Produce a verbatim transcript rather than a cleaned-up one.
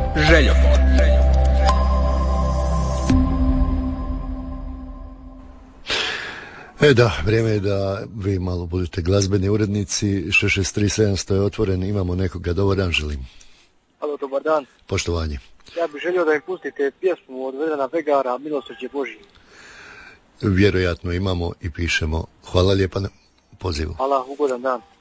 Željofon. E da, vrijeme je da vi malo budete glazbeni urednici. šest šest tri sedamsto je otvoren, imamo nekoga. Dobar dan, želim. Alo, dobar dan. Poštovanje. Ja bih želio da im pustite pjesmu od Vedrana Vegara, Milosrđe Božje. Vjerojatno imamo i pišemo. Hvala lijepa na pozivu. Hvala, ugodan dan.